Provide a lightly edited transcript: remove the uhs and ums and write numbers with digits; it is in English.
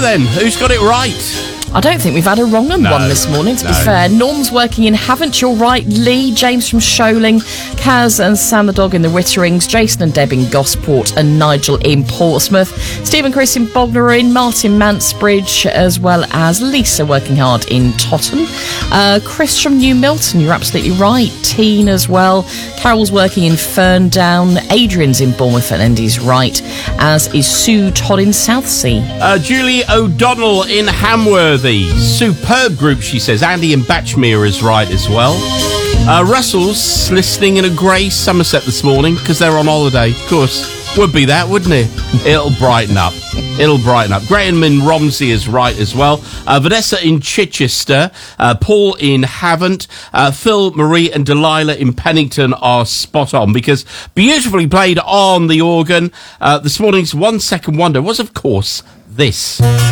then, who's got it right? I don't think we've had a wrong one this morning, to be fair. Norm's working in Havant, you're right. Lee, James from Sholing, Kaz and Sam the dog in the Witterings, Jason and Deb in Gosport, and Nigel in Portsmouth. Steve and Chris in Bognor in, Martin Mansbridge, as well as Lisa working hard in Totton. Chris from New Milton, you're absolutely right. Teen as well. Carol's working in Ferndown. Adrian's in Bournemouth and Andy's right, as is Sue Todd in Southsea. Julie O'Donnell in Hamworthy. Superb group, she says. Andy in Batchmere is right as well. Russell's listening in a grey Somerset this morning because they're on holiday. Of course, would be that, wouldn't it? It'll brighten up. It'll brighten up. Graham in Romsey is right as well. Vanessa in Chichester. Paul in Havant. Phil, Marie and Delilah in Pennington are spot on because beautifully played on the organ. This morning's 1 Second Wonder was, of course, this.